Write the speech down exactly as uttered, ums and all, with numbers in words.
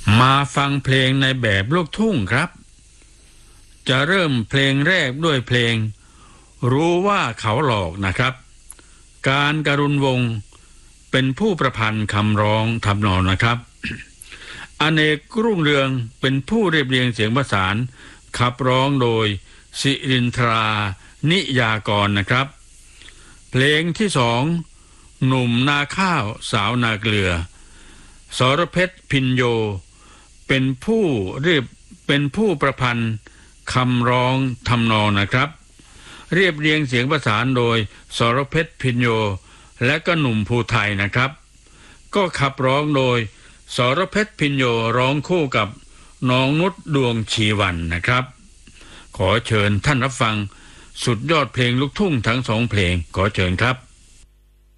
มาฟังเพลงในแบบลูกทุ่งครับจะเริ่มเพลงแรกด้วยเพลงรู้ว่าเขาหลอกนะครับการกรุณวงศ์เป็นผู้ประพันธ์คำร้องทำนองนะครับอเนกรุ่งเรืองเป็นผู้เรียบเรียงเสียงประสานขับร้องโดยสิรินทรานิยากรนะครับเพลงที่สองหนุ่มนาข้าวสาวนาเกลือสรเพชรพินโยเป็นผู้เรียบเป็นผู้ประพันธ์คำร้องทำนองนะครับเรียบเรียงเสียงประสานโดยสรเพชรพินโยและก็หนุ่มภูไทยนะครับก็ขับร้องโดยสรเพชรพินโยร้องคู่กับน้องนุชดวงชีวันนะครับขอเชิญท่านรับฟังสุดยอดเพลงลูกทุ่งทั้งสองเพลงขอเชิญครับ